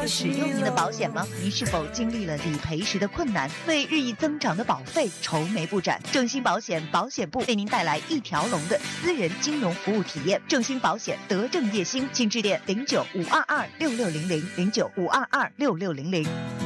使用您的保险吗？您是否经历了理赔时的困难，为日益增长的保费愁眉不展？正兴保险保险部为您带来一条龙的私人金融服务体验。正兴保险德正叶兴，请致电09-522-6600，09-522-6600。